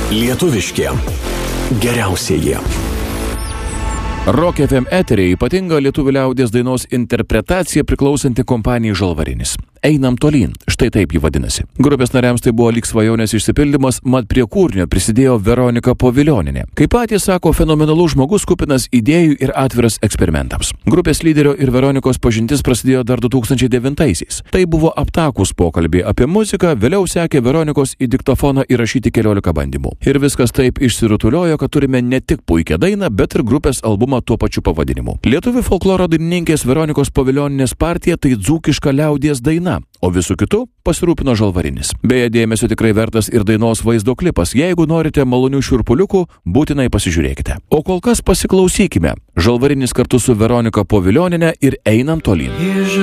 Lietuviški geriausieji. Rock FM eteryje ypatinga lietuvių liaudies dainos interpretacija priklausanti kompanijai Žalvarinis. Einam tolyn, štai taip jį vadinasi. Grupės nariams tai buvo lyg svajonės išsipildymas, mat prie kūrinio prisidėjo Veronika Povilionienė. Kaip patys sako, fenomenalus žmogus kupinas idėjų ir atviras eksperimentams. Grupės lyderio ir Veronikos pažintis prasidėjo dar 2009-aisiais. Tai buvo aptakūs pokalbiai apie muziką, vėliau sekė Veronikos į diktofoną įrašyti 14 bandymų. Ir viskas taip išsirutuliojo, kad turime ne tik puikią dainą, bet ir grupės albumą tuo pačiu pavadinimu. Lietuvių folkloro dainininkės Veronikos Povilionienės partija tai dzūkiška liaudies daina, o visų kitų pasirūpino Žalvarinis. Beje, dėmesio tikrai vertas ir dainos vaizdo klipas. Jeigu norite malonių šiurpuliukų, būtinai pasižiūrėkite. O kol kas pasiklausykime. Žalvarinis kartu su Veronika Povilioniene ir Einam tolyn.